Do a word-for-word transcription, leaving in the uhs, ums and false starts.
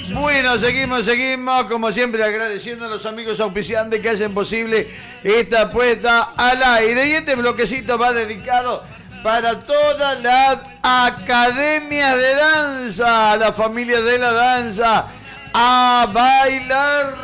Bueno, seguimos, seguimos, como siempre agradeciendo a los amigos auspiciantes que hacen posible esta puesta al aire. Y este bloquecito va dedicado para todas las academias de danza, la familia de la danza, a bailar